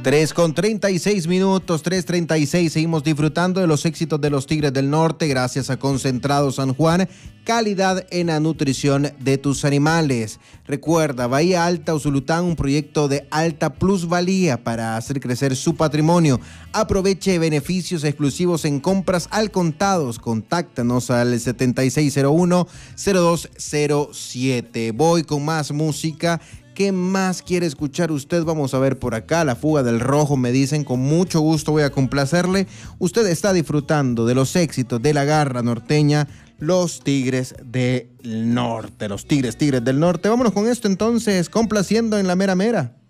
3:36, 3:36. Seguimos disfrutando de los éxitos de los Tigres del Norte gracias a Concentrado San Juan, calidad en la nutrición de tus animales. Recuerda, Bahía Alta Usulután, un proyecto de alta plusvalía para hacer crecer su patrimonio. Aproveche beneficios exclusivos en compras al contados. Contáctanos al 7601-0207. Voy con más música. ¿Qué más quiere escuchar usted? Vamos a ver por acá, La Fuga del Rojo, me dicen, con mucho gusto voy a complacerle. Usted está disfrutando de los éxitos de la garra norteña, los Tigres del Norte, los Tigres del Norte. Vámonos con esto entonces, complaciendo en la mera mera.